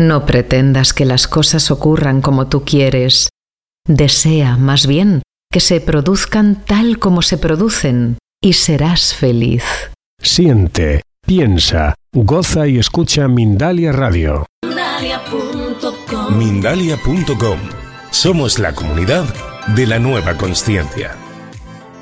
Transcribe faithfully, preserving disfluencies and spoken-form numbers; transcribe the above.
No pretendas que las cosas ocurran como tú quieres. Desea, más bien, que se produzcan tal como se producen y serás feliz. Siente, piensa, goza y escucha Mindalia Radio. Mindalia punto com. Mindalia punto com. Somos la comunidad de la nueva consciencia.